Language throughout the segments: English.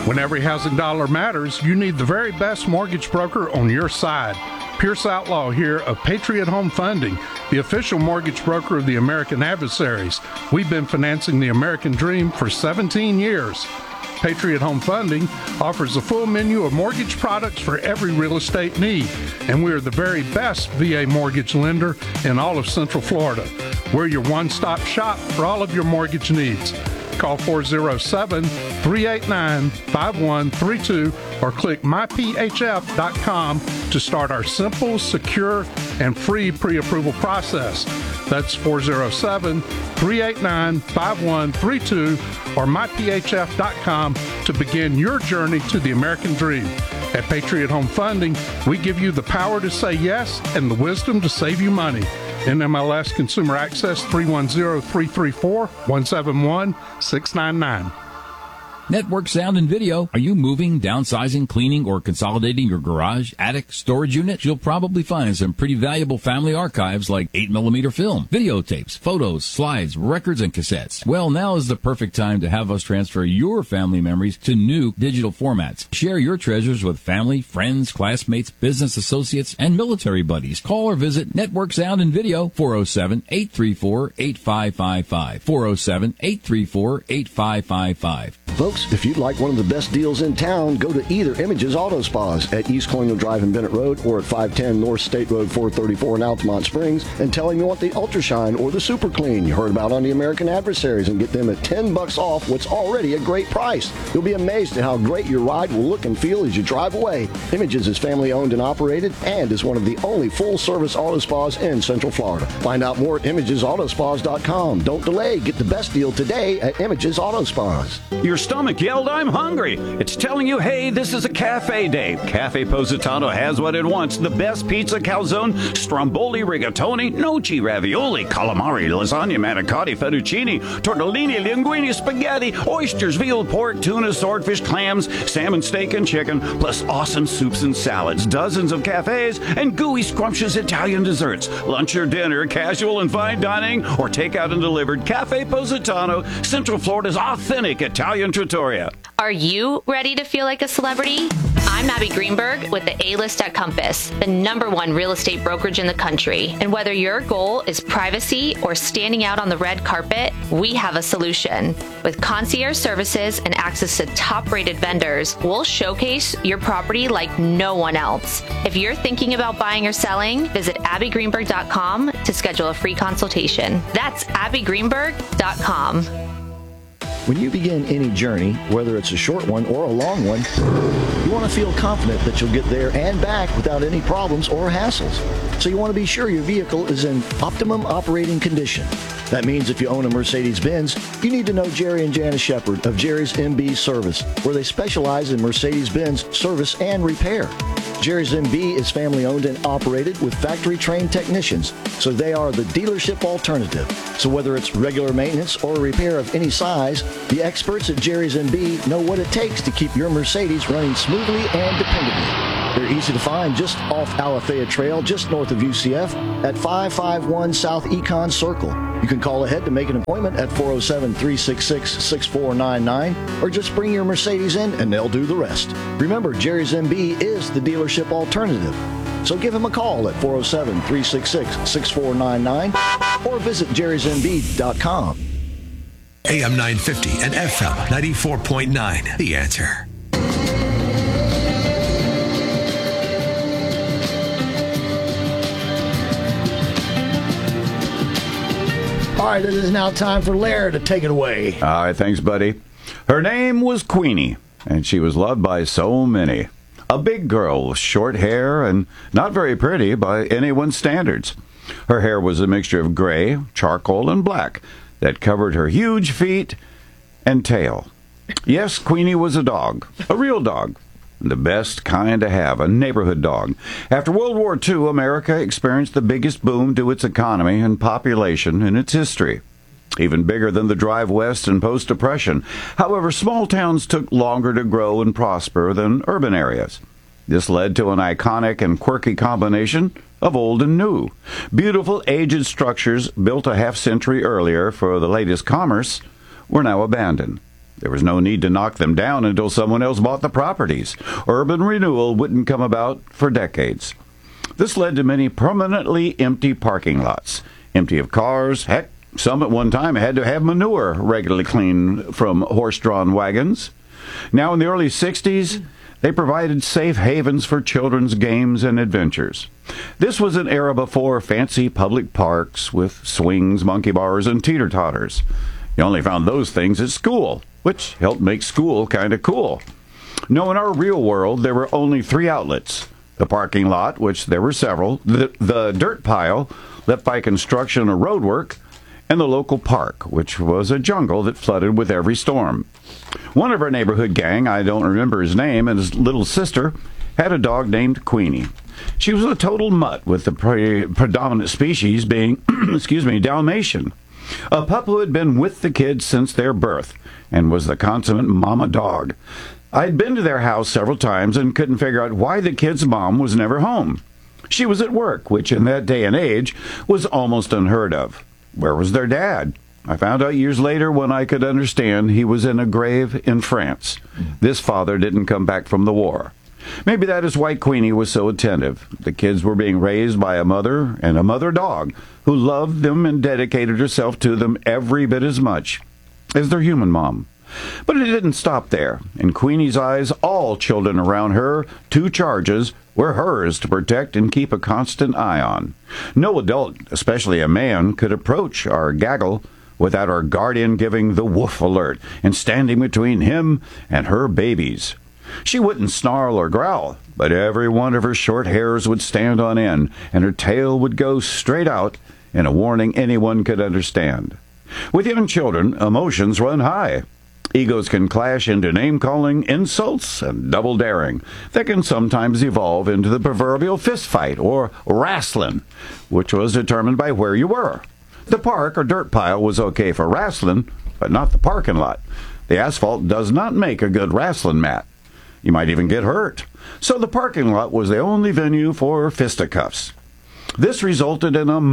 When every housing dollar matters, you need the very best mortgage broker on your side. Pierce Outlaw here of Patriot Home Funding, the official mortgage broker of the American Adversaries. We've been financing the American dream for 17 years. Patriot Home Funding offers a full menu of mortgage products for every real estate need, and we are the very best VA mortgage lender in all of Central Florida. We're your one-stop shop for all of your mortgage needs. Call 407-389-5132 or click myphf.com to start our simple, secure, and free pre-approval process. That's 407-389-5132 or myphf.com to begin your journey to the American dream. At Patriot Home Funding, we give you the power to say yes and the wisdom to save you money. NMLS Consumer Access 310-334-171-699. Network Sound and Video. Are you moving, downsizing, cleaning, or consolidating your garage, attic, storage unit? You'll probably find some pretty valuable family archives like 8mm film, videotapes, photos, slides, records, and cassettes. Well, now is the perfect time to have us transfer your family memories to new digital formats. Share your treasures with family, friends, classmates, business associates, and military buddies. Call or visit Network Sound and Video, 407-834-8555, 407-834-8555. Folks, if you'd like one of the best deals in town, go to either Images Auto Spas at East Colonial Drive in Bennett Road or at 510 North State Road 434 in Altamont Springs and tell them you want the Ultra Shine or the Super Clean you heard about on the American Adversaries and get them at $10 off what's already a great price. You'll be amazed at how great your ride will look and feel as you drive away. Images is family owned and operated and is one of the only full-service auto spas in Central Florida. Find out more at ImagesAutospas.com. Don't delay. Get the best deal today at Images Auto Spas. Your stomach yelled, "I'm hungry." It's telling you, hey, this is a cafe day. Cafe Positano has what it wants. The best pizza, calzone, stromboli, rigatoni, gnocchi, ravioli, calamari, lasagna, manicotti, fettuccine, tortellini, linguine, spaghetti, oysters, veal, pork, tuna, swordfish, clams, salmon, steak, and chicken, plus awesome soups and salads, dozens of cafes, and gooey, scrumptious Italian desserts. Lunch or dinner, casual and fine dining, or takeout and delivered. Cafe Positano, Central Florida's authentic Italian trattoria. Are you ready to feel like a celebrity? I'm Abby Greenberg with the A-List at Compass, the #1 real estate brokerage in the country. And whether your goal is privacy or standing out on the red carpet, we have a solution. With concierge services and access to top-rated vendors, we'll showcase your property like no one else. If you're thinking about buying or selling, visit abbygreenberg.com to schedule a free consultation. That's abbygreenberg.com. When you begin any journey, whether it's a short one or a long one, you want to feel confident that you'll get there and back without any problems or hassles. So you want to be sure your vehicle is in optimum operating condition. That means if you own a Mercedes-Benz, you need to know Jerry and Janice Shepard of Jerry's MB Service, where they specialize in Mercedes-Benz service and repair. Jerry's MB is family-owned and operated with factory-trained technicians, so they are the dealership alternative. So whether it's regular maintenance or repair of any size, the experts at Jerry's MB know what it takes to keep your Mercedes running smoothly and dependably. They're easy to find just off Alafaya Trail, just north of UCF, at 551 South Econ Circle. You can call ahead to make an appointment at 407-366-6499, or just bring your Mercedes in and they'll do the rest. Remember, Jerry's MB is the dealership alternative. So give him a call at 407-366-6499 or visit jerrysmb.com. AM 950 and FM 94.9, The Answer. All right, it is now time for Laird to take it away. All right, thanks, buddy. Her name was Queenie, and she was loved by so many. A big girl with short hair and not very pretty by anyone's standards. Her hair was a mixture of gray, charcoal, and black that covered her huge feet and tail. Yes, Queenie was a dog, a real dog. The best kind to have, a neighborhood dog. After World War II, America experienced the biggest boom to its economy and population in its history. Even bigger than the drive west and post-Depression. However, small towns took longer to grow and prosper than urban areas. This led to an iconic and quirky combination of old and new. Beautiful, aged structures built a half-century earlier for the latest commerce were now abandoned. There was no need to knock them down until someone else bought the properties. Urban renewal wouldn't come about for decades. This led to many permanently empty parking lots, empty of cars. Heck, some at one time had to have manure regularly cleaned from horse-drawn wagons. Now, in the early 60s, they provided safe havens for children's games and adventures. This was an era before fancy public parks with swings, monkey bars, and teeter-totters. You only found those things at school, which helped make school kind of cool. No, in our real world, there were only 3 outlets. The parking lot, which there were several, the dirt pile, left by construction or road work, and the local park, which was a jungle that flooded with every storm. One of our neighborhood gang, I don't remember his name, and his little sister, had a dog named Queenie. She was a total mutt, with the predominant species being, Dalmatian. A pup who had been with the kids since their birth, and was the consummate mama dog. I'd been to their house several times and couldn't figure out why the kid's mom was never home. She was at work, which in that day and age was almost unheard of. Where was their dad? I found out years later when I could understand he was in a grave in France. This father didn't come back from the war. Maybe that is why Queenie was so attentive. The kids were being raised by a mother and a mother dog who loved them and dedicated herself to them every bit as much as their human mom. But it didn't stop there. In Queenie's eyes, all children around her, 2 charges, were hers to protect and keep a constant eye on. No adult, especially a man, could approach our gaggle without our guardian giving the woof alert and standing between him and her babies. She wouldn't snarl or growl, but every one of her short hairs would stand on end, and her tail would go straight out in a warning anyone could understand. With young children, emotions run high. Egos can clash into name-calling, insults, and double daring that can sometimes evolve into the proverbial fistfight or wrastling, which was determined by where you were. The park or dirt pile was okay for wrestling, but not the parking lot. The asphalt does not make a good wrestling mat. You might even get hurt. So the parking lot was the only venue for fisticuffs. This resulted in a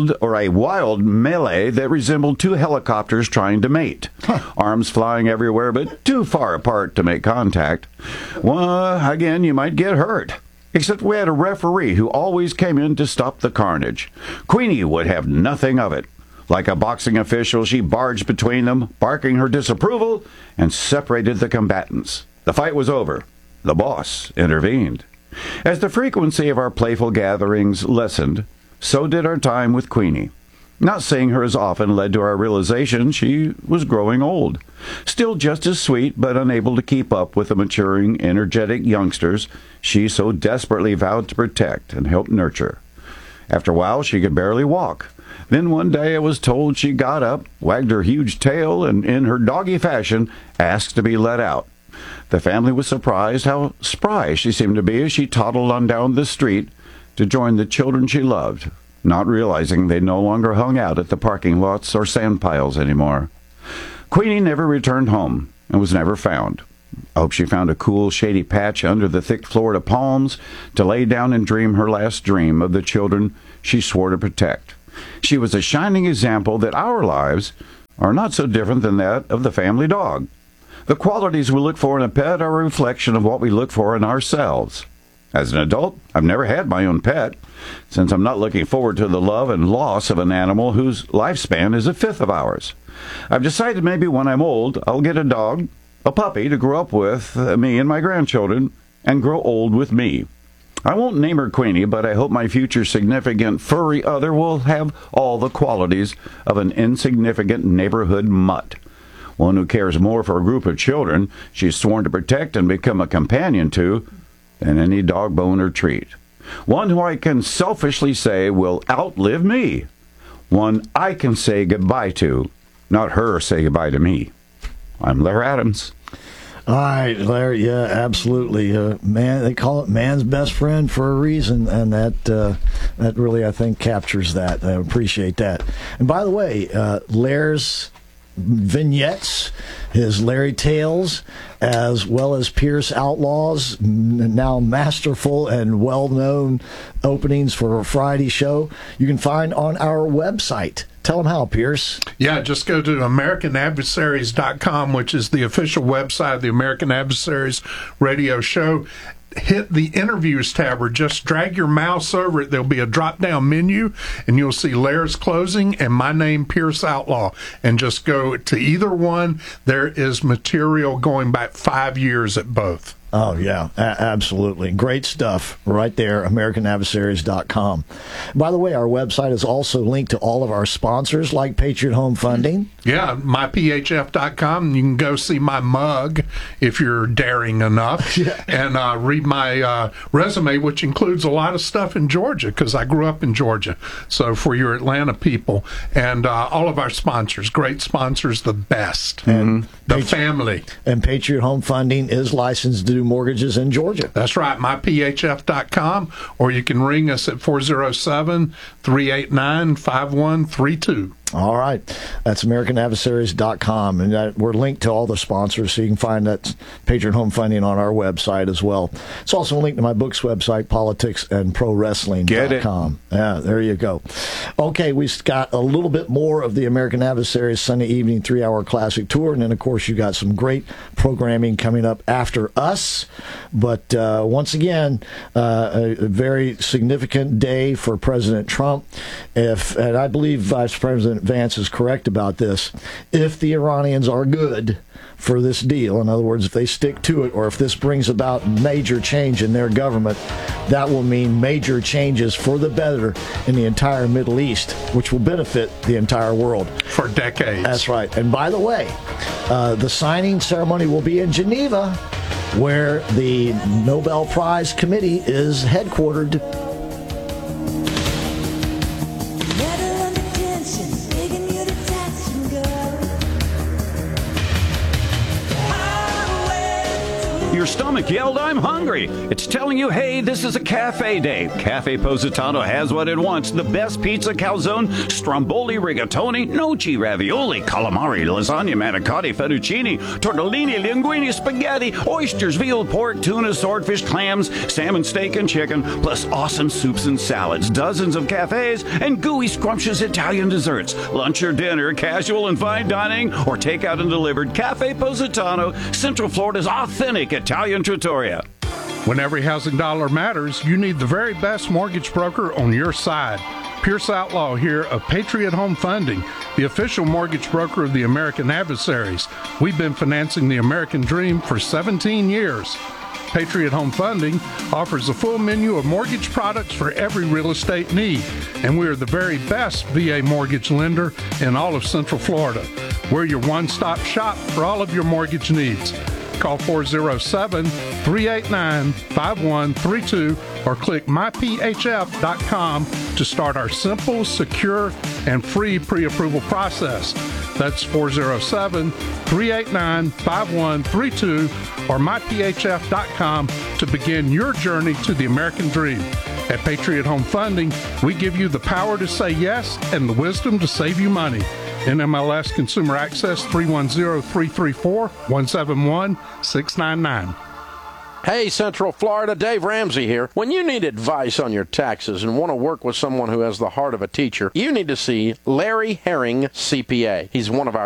wild melee that resembled 2 helicopters trying to mate. Arms flying everywhere, but too far apart to make contact. Well, again, you might get hurt. Except we had a referee who always came in to stop the carnage. Queenie would have nothing of it. Like a boxing official, she barged between them, barking her disapproval, and separated the combatants. The fight was over. The boss intervened. As the frequency of our playful gatherings lessened, so did our time with Queenie. Not seeing her as often led to our realization she was growing old. Still just as sweet, but unable to keep up with the maturing, energetic youngsters she so desperately vowed to protect and help nurture. After a while, she could barely walk. Then one day I was told she got up, wagged her huge tail, and in her doggy fashion, asked to be let out. The family was surprised how spry she seemed to be as she toddled on down the street to join the children she loved, not realizing they no longer hung out at the parking lots or sand piles anymore. Queenie never returned home and was never found. I hope she found a cool, shady patch under the thick Florida palms to lay down and dream her last dream of the children she swore to protect. She was a shining example that our lives are not so different than that of the family dog. The qualities we look for in a pet are a reflection of what we look for in ourselves. As an adult, I've never had my own pet, since I'm not looking forward to the love and loss of an animal whose lifespan is 1/5 of ours. I've decided maybe when I'm old, I'll get a dog, a puppy, to grow up with me and my grandchildren, and grow old with me. I won't name her Queenie, but I hope my future significant furry other will have all the qualities of an insignificant neighborhood mutt. One who cares more for a group of children she's sworn to protect and become a companion to than any dog bone or treat. One who I can selfishly say will outlive me. One I can say goodbye to, not her say goodbye to me. I'm Larry Adams. All right, Larry. Yeah, absolutely. Man, they call it man's best friend for a reason, and that really, I think, captures that. I appreciate that. And by the way, Larry's vignettes, his Larry Tales, as well as Pierce Outlaws, now masterful and well-known openings for a Friday show, you can find on our website, Tell them how, Pierce. Yeah, just go to AmericanAdversaries.com, which is the official website of the American Adversaries radio show. Hit the interviews tab or just drag your mouse over it. There'll be a drop-down menu, and you'll see Laird's Closing and my name, Pierce Outlaw. And just go to either one. There is material going back 5 years at both. Oh, yeah, absolutely. Great stuff right there, AmericanAdversaries.com. By the way, our website is also linked to all of our sponsors like Patriot Home Funding. Yeah, myphf.com. You can go see my mug if you're daring enough, and read my resume, which includes a lot of stuff in Georgia because I grew up in Georgia. So for your Atlanta people and all of our sponsors, great sponsors, the best, and the family. And Patriot Home Funding is licensed to do mortgages in Georgia. That's right, myphf.com, or you can ring us at 407-389-5132. All right. That's AmericanAdversaries.com. And we're linked to all the sponsors, so you can find that Patriot Home Funding on our website as well. It's also linked to my book's website, politicsandprowrestling.com. Get it. Yeah, there you go. Okay, we've got a little bit more of the American Adversaries Sunday evening 3-hour classic tour. And then, of course, you got some great programming coming up after us. But once again, a very significant day for President Trump. And I believe Vice President Vance is correct about this. If the Iranians are good for this deal, in other words, if they stick to it, or if this brings about major change in their government, that will mean major changes for the better in the entire Middle East, which will benefit the entire world. For decades. That's right. And by the way, the signing ceremony will be in Geneva, where the Nobel Prize Committee is headquartered. Your stomach yelled, "I'm hungry." It's telling you, hey, this is a cafe day. Cafe Positano has what it wants. The best pizza, calzone, stromboli, rigatoni, gnocchi, ravioli, calamari, lasagna, manicotti, fettuccine, tortellini, linguine, spaghetti, oysters, veal, pork, tuna, swordfish, clams, salmon, steak, and chicken, plus awesome soups and salads, dozens of cafes, and gooey, scrumptious Italian desserts. Lunch or dinner, casual and fine dining, or takeout and delivered. Cafe Positano, Central Florida's authentic Italian trattoria. When every housing dollar matters, you need the very best mortgage broker on your side. Pierce Outlaw here of Patriot Home Funding, the official mortgage broker of the American Adversaries. We've been financing the American dream for 17 years. Patriot Home Funding offers a full menu of mortgage products for every real estate need, and we are the very best VA mortgage lender in all of Central Florida. We're your one-stop shop for all of your mortgage needs. Call 407-389-5132 or click myphf.com to start our simple, secure, and free pre-approval process. That's 407-389-5132 or myphf.com to begin your journey to the American dream. At Patriot Home Funding, we give you the power to say yes and the wisdom to save you money. NMLS Consumer Access 310-334-171-699. Hey, Central Florida, Dave Ramsey here. When you need advice on your taxes and want to work with someone who has the heart of a teacher, you need to see Larry Herring, CPA. He's one of our